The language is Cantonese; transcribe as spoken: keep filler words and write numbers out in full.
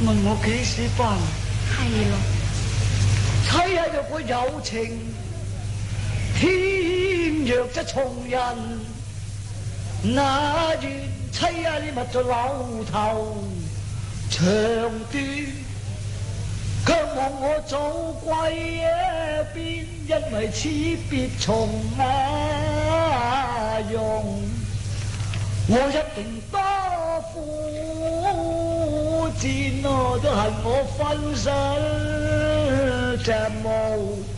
問我幾時返？ 係咯， 妻呀若果有情，天若則從人，那願妻呀你勿在樓頭長斷，卻望我早歸邊，因為此別從啊容，我一定多苦戰，我都恨我分身這無